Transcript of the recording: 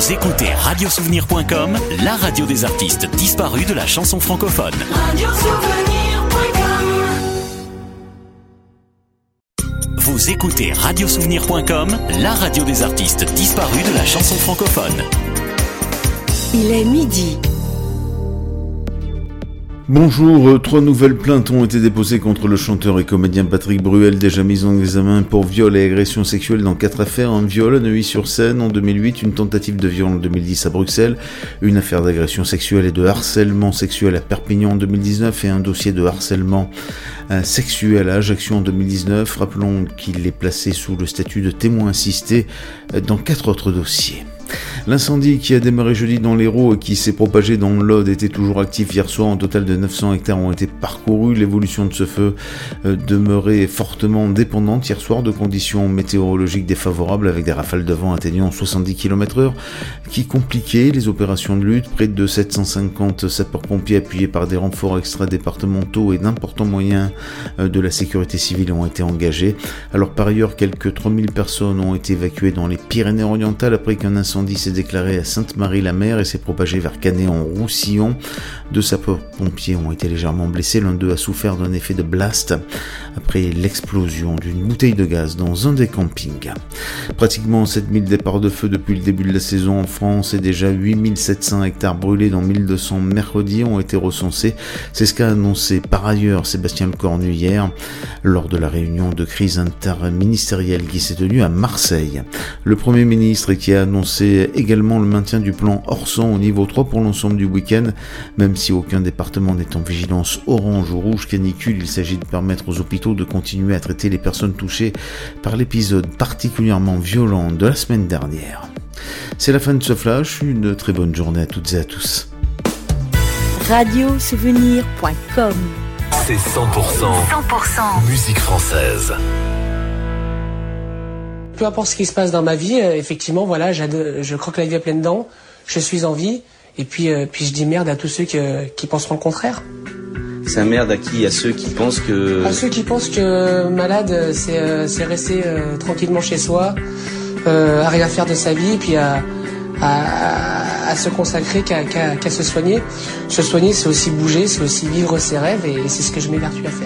Vous écoutez radiosouvenir.com, la radio des artistes disparus de la chanson francophone. Vous écoutez radiosouvenir.com, la radio des artistes disparus de la chanson francophone. Il est midi. Bonjour, 3 nouvelles plaintes ont été déposées contre le chanteur et comédien Patrick Bruel, déjà mis en examen pour viol et agression sexuelle dans 4 affaires, un viol à Neuilly-sur-Seine en 2008, une tentative de viol en 2010 à Bruxelles, une affaire d'agression sexuelle et de harcèlement sexuel à Perpignan en 2019 et un dossier de harcèlement sexuel à Ajaccio en 2019. Rappelons qu'il est placé sous le statut de témoin assisté dans 4 autres dossiers. L'incendie qui a démarré jeudi dans l'Hérault et qui s'est propagé dans l'Aude était toujours actif hier soir. Un total de 900 hectares ont été parcourus. L'évolution de ce feu demeurait fortement dépendante hier soir de conditions météorologiques défavorables avec des rafales de vent atteignant 70 km/h qui compliquaient les opérations de lutte. Près de 750 sapeurs-pompiers appuyés par des renforts extra-départementaux et d'importants moyens de la sécurité civile ont été engagés. Alors par ailleurs, quelques 3000 personnes ont été évacuées dans les Pyrénées-Orientales après qu'un incendie s'est déclaré à Sainte-Marie-la-Mer et s'est propagé vers Canet-en-Roussillon. 2 sapeurs-pompiers ont été légèrement blessés, l'un d'eux a souffert d'un effet de blast après l'explosion d'une bouteille de gaz dans un des campings. Pratiquement 7000 départs de feu depuis le début de la saison en France et déjà 8700 hectares brûlés dont 1200 mercredi ont été recensés. C'est ce qu'a annoncé par ailleurs Sébastien Lecornu hier lors de la réunion de crise interministérielle qui s'est tenue à Marseille. Le Premier ministre qui a annoncé également le maintien du plan Orsan au niveau 3 pour l'ensemble du week-end, même si aucun département n'est en vigilance orange ou rouge canicule. Il s'agit de permettre aux hôpitaux de continuer à traiter les personnes touchées par l'épisode particulièrement violent de la semaine dernière. C'est la fin de ce flash, une très bonne journée à toutes et à tous. Radiosouvenir.com. C'est 100% musique française. Peu importe ce qui se passe dans ma vie, effectivement, voilà, je crois que la vie est pleine dents, je suis en vie, et puis je dis merde à tous ceux qui penseront le contraire. C'est un merde à qui? À ceux qui pensent que... À ceux qui pensent que malade, c'est rester tranquillement chez soi, à rien faire de sa vie, et puis à se consacrer qu'à se soigner. Se soigner, c'est aussi bouger, c'est aussi vivre ses rêves, et c'est ce que je m'évertue à faire.